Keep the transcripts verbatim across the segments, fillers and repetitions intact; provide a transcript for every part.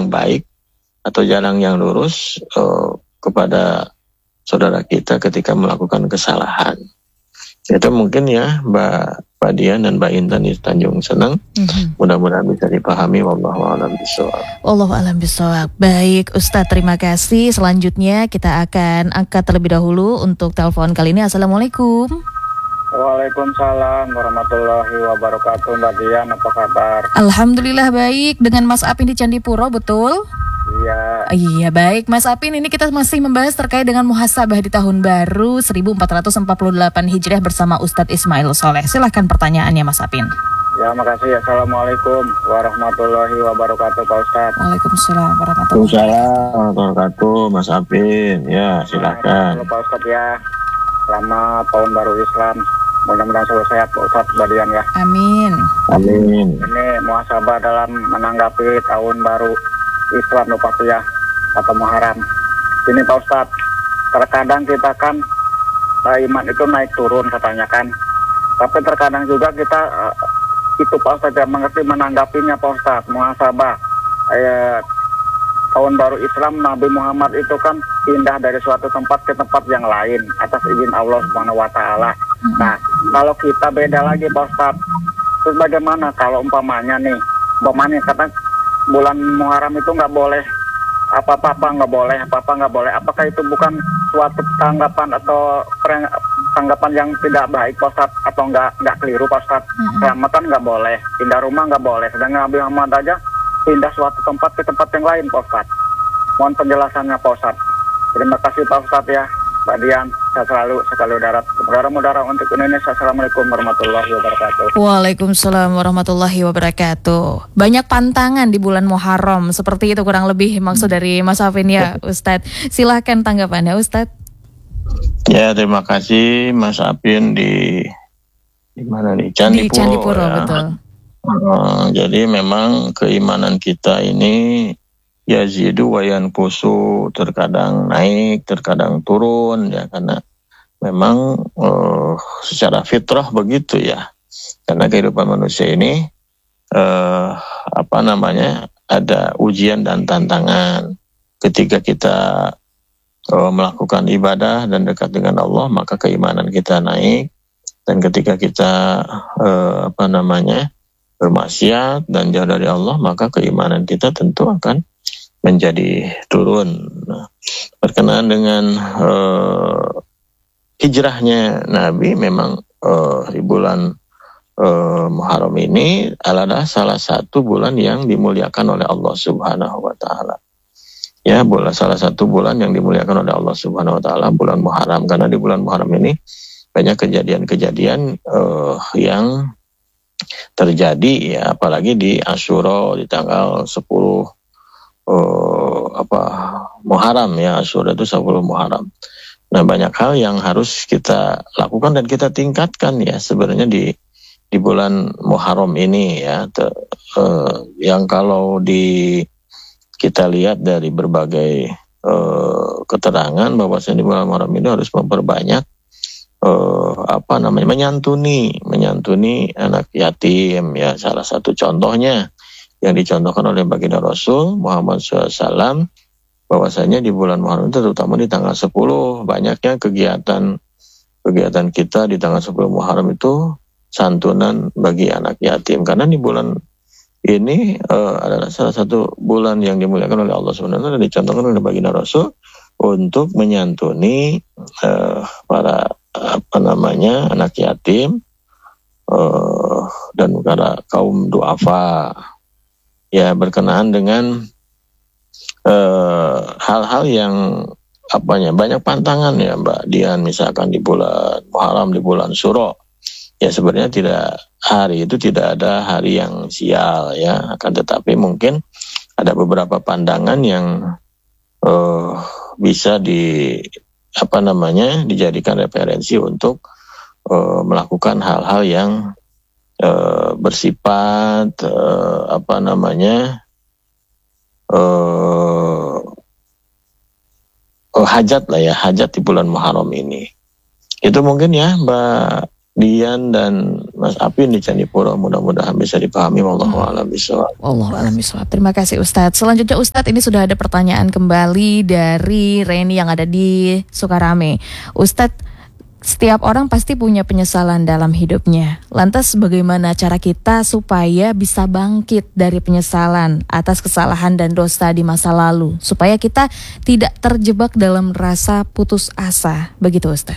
yang baik atau jalan yang lurus uh, kepada saudara kita ketika melakukan kesalahan. Itu mungkin ya Mbak Mbak Dian dan Mbak Intan di Tanjung Seneng. Mm-hmm. Mudah-mudahan bisa dipahami. Wallahu a'lam bishawab. Wallahu a'lam bishawab. Baik Ustadz, terima kasih. Selanjutnya kita akan angkat terlebih dahulu untuk telepon kali ini. Assalamualaikum. Waalaikumsalam warahmatullahi wabarakatuh. Mbak Dian, apa kabar? Alhamdulillah baik. Dengan Mas Apin di Candipuro, betul? Iya. Iya baik Mas Apin, ini kita masih membahas terkait dengan muhasabah di tahun baru seribu empat ratus empat puluh delapan Hijriah bersama Ustadz Ismail Soleh. Silahkan pertanyaannya Mas Apin. Ya, makasih. Assalamualaikum warahmatullahi wabarakatuh Pak Ustadz. Waalaikumsalam warahmatullahi wabarakatuh Mas Apin. Ya silahkan. Halo Pak Ustadz ya. Selamat tahun baru Islam. Mudah-mudahan selalu sehat Pak Ustadz Badian ya. Amin. Amin. Ini muhasabah dalam menanggapi tahun baru Islam lupa ya atau Muharram. Ini Pak Ustadz, terkadang kita kan uh, iman itu naik turun katanya kan. Tapi terkadang juga kita uh, itu Pak Ustadz yang mengerti menanggapinya Pak Ustadz. Muhasabah uh, tahun baru Islam Nabi Muhammad itu kan pindah dari suatu tempat ke tempat yang lain atas izin Allah Subhanahu wa taala. Nah, kalau kita beda lagi Pak Ustadz. Terus bagaimana kalau umpamanya nih, umpamanya kata bulan Muharram itu nggak boleh apa-apa nggak boleh apa-apa nggak boleh. Apakah itu bukan suatu tanggapan atau pereng, tanggapan yang tidak baik Pak Ustadz, atau nggak nggak keliru Pak Ustadz? Mm-hmm. Selamatan nggak boleh, pindah rumah nggak boleh, sedangkan Nabi Muhammad aja pindah suatu tempat ke tempat yang lain Pak Ustadz. Mohon penjelasannya Pak Ustadz. Terima kasih Pak Ustadz ya. Mbak Dian, saya selalu sekali darat udara-udara untuk Indonesia. Assalamualaikum warahmatullahi wabarakatuh. Waalaikumsalam warahmatullahi wabarakatuh. Banyak pantangan di bulan Muharram, seperti itu kurang lebih maksud dari Mas Afin ya Ustadz. Silahkan tanggapannya Ustadz. Ya terima kasih Mas Afin di di mana nih? Candipuro. Di Candipuro ya. Betul. Uh, jadi memang keimanan kita ini yazidu wa yanqusu, terkadang naik, terkadang turun ya, karena memang uh, secara fitrah begitu ya. Karena kehidupan manusia ini uh, apa namanya ada ujian dan tantangan. Ketika kita uh, melakukan ibadah dan dekat dengan Allah, maka keimanan kita naik, dan ketika kita uh, apa namanya bermaksiat dan jauh dari Allah, maka keimanan kita tentu akan menjadi turun. Nah, berkenaan dengan uh, hijrahnya Nabi, memang uh, di bulan uh, Muharram ini adalah salah satu bulan yang dimuliakan oleh Allah Subhanahu wa taala. Ya, bulan salah satu bulan yang dimuliakan oleh Allah Subhanahu wa taala, bulan Muharram, karena di bulan Muharram ini banyak kejadian-kejadian uh, yang terjadi ya, apalagi di Asyura di tanggal sepuluh Uh, apa Muharram ya, Asyura itu sepuluh Muharram. Nah, banyak hal yang harus kita lakukan dan kita tingkatkan ya sebenarnya di di bulan Muharram ini ya, te, uh, yang kalau di kita lihat dari berbagai uh, keterangan bahwasanya di bulan Muharram ini harus memperbanyak uh, apa namanya menyantuni menyantuni anak yatim ya. Salah satu contohnya yang dicontohkan oleh baginda Rasul Muhammad shallallahu alaihi wasallam, bahwasanya di bulan Muharram itu terutama di tanggal sepuluh banyaknya kegiatan kegiatan kita di tanggal sepuluh Muharram itu santunan bagi anak yatim, karena di bulan ini uh, adalah salah satu bulan yang dimuliakan oleh Allah Subhanahu wa taala dan dicontohkan oleh baginda Rasul untuk menyantuni uh, para apa namanya anak yatim uh, dan para kaum duafa. Ya, berkenaan dengan uh, hal-hal yang apanya banyak pantangan ya Mbak Dian, misalkan di bulan Muharram, di bulan Syuro ya, sebenarnya tidak, hari itu tidak ada hari yang sial ya, akan tetapi mungkin ada beberapa pandangan yang uh, bisa di apa namanya dijadikan referensi untuk uh, melakukan hal-hal yang Uh, bersifat uh, apa namanya uh, uh, hajat lah ya, hajat di bulan Muharram ini. Itu mungkin ya Mbak Dian dan Mas Apin di Candipuro, mudah-mudahan bisa dipahami. Wallahu a'lam bishawab. Wallahu a'lam bishawab. Terima kasih Ustadz. Selanjutnya Ustadz, ini sudah ada pertanyaan kembali dari Reni yang ada di Sukarame. Ustadz, setiap orang pasti punya penyesalan dalam hidupnya. Lantas bagaimana cara kita supaya bisa bangkit dari penyesalan atas kesalahan dan dosa di masa lalu, supaya kita tidak terjebak dalam rasa putus asa? Begitu Ustadz.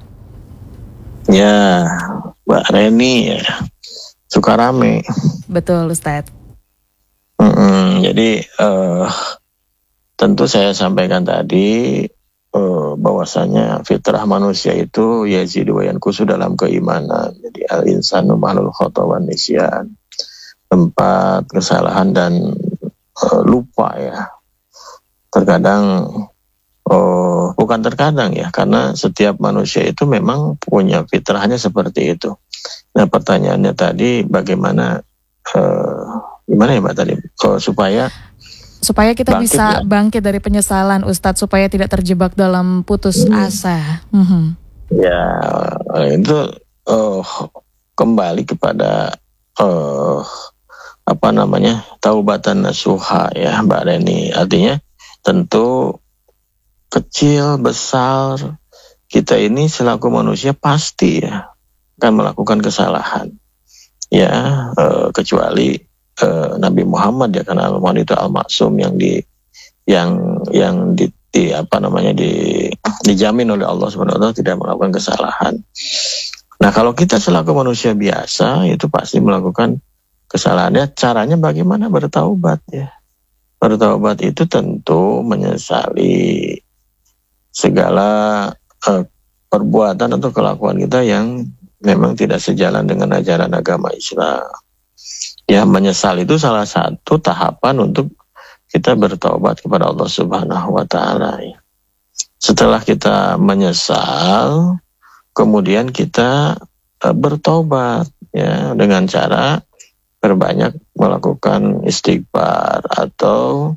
Ya, Mbak Reni ya, Sukarame. Betul Ustadz. Mm-mm, jadi uh, tentu saya sampaikan tadi uh, bahwasanya fitrah manusia itu yazidu wa yanqusu dalam keimanan. Jadi al-insanu mahlul khata wan nisyan, tempat kesalahan dan uh, lupa ya. Terkadang Oh, bukan terkadang ya, karena setiap manusia itu memang punya fitrahnya seperti itu. Nah, pertanyaannya tadi bagaimana, uh, gimana ya Mbak tadi, oh, supaya supaya kita bangkit, bisa ya? bangkit dari penyesalan, Ustadz, supaya tidak terjebak dalam putus hmm. asa. Hmm. Ya, itu uh, kembali kepada uh, apa namanya taubatan nasuha ya Mbak Reni. Artinya tentu kecil, besar, kita ini selaku manusia pasti ya akan melakukan kesalahan. Ya, e, kecuali e, Nabi Muhammad ya, karena al-Muhammad itu al-maksum yang di yang yang di, di apa namanya di dijamin oleh Allah subhanahu wa taala tidak melakukan kesalahan. Nah, kalau kita selaku manusia biasa itu pasti melakukan kesalahannya. Caranya bagaimana? Bertaubat ya. Bertaubat itu tentu menyesali segala uh, perbuatan atau kelakuan kita yang memang tidak sejalan dengan ajaran agama Islam. Ya, menyesal itu salah satu tahapan untuk kita bertaubat kepada Allah Subhanahu wa taala ya. Setelah kita menyesal, kemudian kita uh, bertaubat ya dengan cara berbanyak melakukan istighfar atau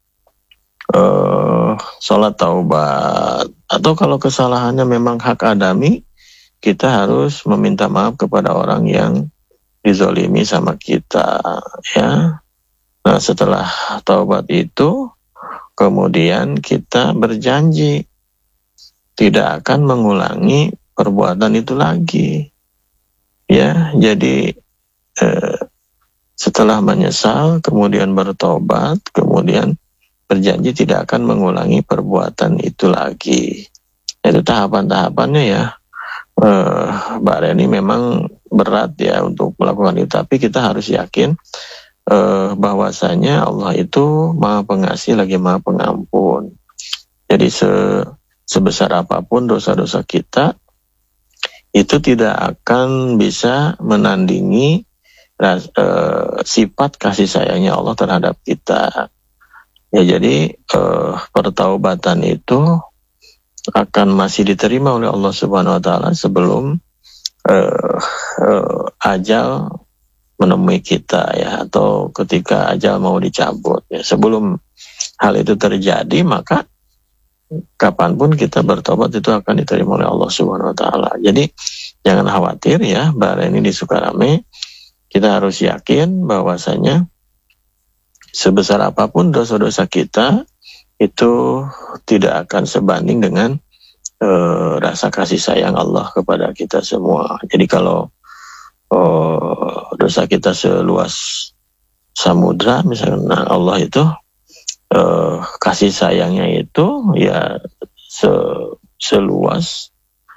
Uh, sholat taubat, atau kalau kesalahannya memang hak adami, kita harus meminta maaf kepada orang yang dizolimi sama kita ya. Nah, setelah taubat itu kemudian kita berjanji tidak akan mengulangi perbuatan itu lagi ya. Jadi eh, setelah menyesal kemudian bertobat, kemudian berjanji tidak akan mengulangi perbuatan itu lagi. Itu tahapan-tahapannya ya. Eh, Mbak Reni memang berat ya untuk melakukan itu, tapi kita harus yakin eh, bahwasanya Allah itu Maha Pengasih lagi Maha Pengampun. Jadi se sebesar apapun dosa-dosa kita itu tidak akan bisa menandingi ras, eh, sifat kasih sayangnya Allah terhadap kita. Ya, jadi uh, pertaubatan itu akan masih diterima oleh Allah Subhanahu wa taala sebelum uh, uh, ajal menemui kita ya, atau ketika ajal mau dicabut ya. Sebelum hal itu terjadi, maka kapanpun kita bertobat itu akan diterima oleh Allah Subhanahu wa taala. Jadi jangan khawatir ya, Mbak Reni di Sukarame, kita harus yakin bahwasanya sebesar apapun dosa-dosa kita itu tidak akan sebanding dengan uh, rasa kasih sayang Allah kepada kita semua. Jadi kalau uh, dosa kita seluas samudra misalnya, nah Allah itu uh, kasih sayangnya itu ya se seluas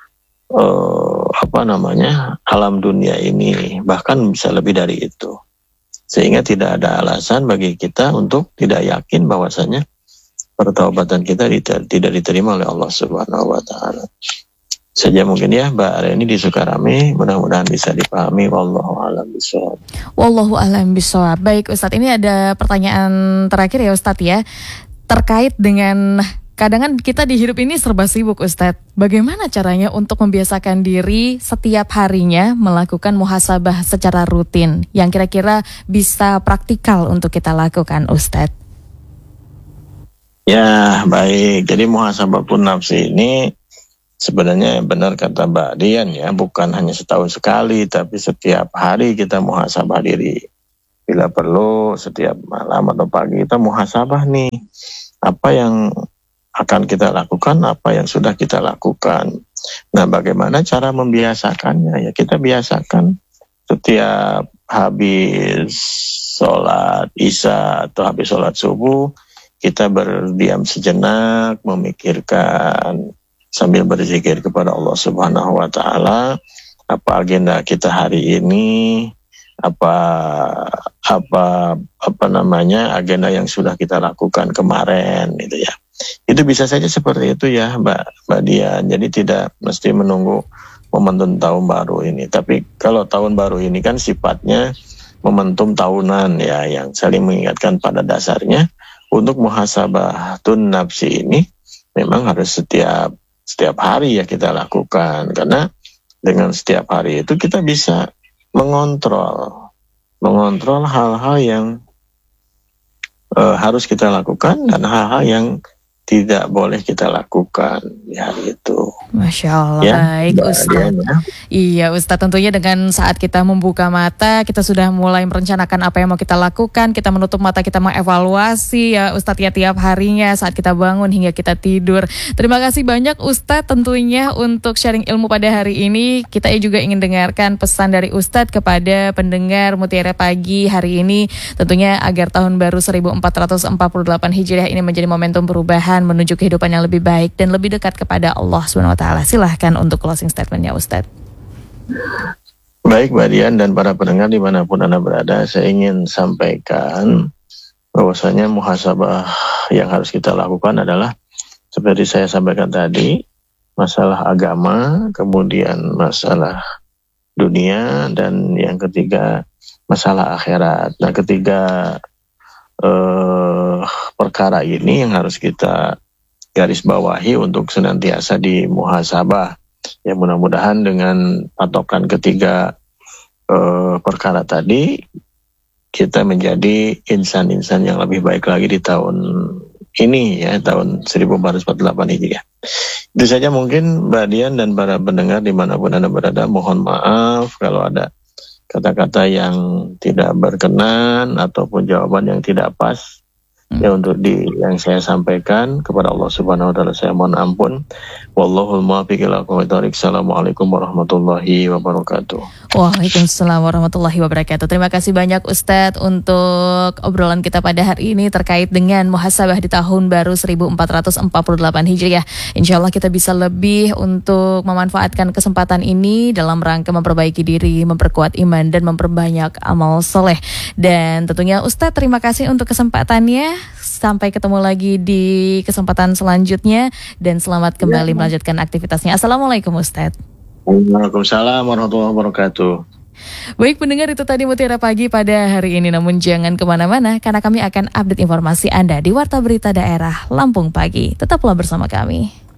uh, apa namanya alam dunia ini, bahkan bisa lebih dari itu. Sehingga tidak ada alasan bagi kita untuk tidak yakin bahwasanya pertaubatan kita tidak diterima oleh Allah Subhanahu wa taala. Saja mungkin ya Mbak Reni di Sukarame, mudah-mudahan bisa dipahami. Wallahu a'lam bishawab. Wallahu a'lam bishawab. Baik Ustadz, ini ada pertanyaan terakhir ya Ustadz ya, terkait dengan kadang kan kita di hidup ini serba sibuk Ustadz. Bagaimana caranya untuk membiasakan diri setiap harinya melakukan muhasabah secara rutin yang kira-kira bisa praktikal untuk kita lakukan Ustadz? Ya baik, jadi muhasabah pun nafsi ini sebenarnya benar kata Mbak Dian ya, bukan hanya setahun sekali, tapi setiap hari kita muhasabah diri. Bila perlu setiap malam atau pagi kita muhasabah nih, apa yang akan kita lakukan, apa yang sudah kita lakukan. Nah, bagaimana cara membiasakannya? Ya kita biasakan setiap habis sholat isya atau habis sholat subuh, kita berdiam sejenak, memikirkan sambil berzikir kepada Allah Subhanahu wa Ta'ala, apa agenda kita hari ini, apa apa apa namanya agenda yang sudah kita lakukan kemarin, gitu ya. Itu bisa saja seperti itu ya, Mbak Mbak Dian. Jadi tidak mesti menunggu momentum tahun baru ini. Tapi kalau tahun baru ini kan sifatnya momentum tahunan ya, yang saling mengingatkan pada dasarnya untuk muhasabatun nafsi ini memang harus setiap setiap hari ya kita lakukan, karena dengan setiap hari itu kita bisa mengontrol mengontrol hal-hal yang uh, harus kita lakukan dan hal-hal yang tidak boleh kita lakukan di hari itu. Masya Allah, ya, baik Ustadz. Ya. Iya Ustadz, tentunya dengan saat kita membuka mata, kita sudah mulai merencanakan apa yang mau kita lakukan, kita menutup mata, kita mengevaluasi ya Ustadz ya tiap harinya saat kita bangun hingga kita tidur. Terima kasih banyak Ustadz tentunya untuk sharing ilmu pada hari ini. Kita juga ingin dengarkan pesan dari Ustadz kepada pendengar Mutiara Pagi hari ini, tentunya agar tahun baru seribu empat ratus empat puluh delapan Hijriah ini menjadi momentum perubahan menuju kehidupan yang lebih baik dan lebih dekat kepada Allah subhanahu wa taala. Silahkan untuk closing statementnya Ustadz. Baik Mbak Dian dan para pendengar dimanapun Anda berada, saya ingin sampaikan bahwasanya muhasabah yang harus kita lakukan adalah seperti saya sampaikan tadi, masalah agama, kemudian masalah dunia, dan yang ketiga masalah akhirat. Nah, ketiga eh, perkara ini yang harus kita garis bawahi untuk senantiasa di muhasabah. Ya, mudah-mudahan dengan patokan ketiga eh, perkara tadi kita menjadi insan-insan yang lebih baik lagi di tahun ini ya, tahun seribu empat ratus empat puluh delapan Hijriah. Itu saja mungkin Mbak Dian dan para pendengar dimanapun Anda berada. Mohon maaf kalau ada kata-kata yang tidak berkenan ataupun jawaban yang tidak pas. Ya, untuk di yang saya sampaikan kepada Allah Subhanahu wa taala saya mohon ampun. Wallahul muwaffiq ila aqwamit thoriq. Assalamualaikum warahmatullahi wabarakatuh. Waalaikumsalam warahmatullahi wabarakatuh. Terima kasih banyak Ustadz untuk obrolan kita pada hari ini terkait dengan muhasabah di tahun baru seribu empat ratus empat puluh delapan Hijriah. Insya Allah kita bisa lebih untuk memanfaatkan kesempatan ini dalam rangka memperbaiki diri, memperkuat iman dan memperbanyak amal soleh. Dan tentunya Ustadz terima kasih untuk kesempatannya. Sampai ketemu lagi di kesempatan selanjutnya dan selamat kembali ya, melanjutkan aktivitasnya. Assalamualaikum Ustadz. Waalaikumsalam warahmatullahi wabarakatuh. Baik pendengar, itu tadi Mutiara Pagi pada hari ini. Namun jangan kemana-mana karena kami akan update informasi Anda di Warta Berita Daerah Lampung Pagi. Tetaplah bersama kami.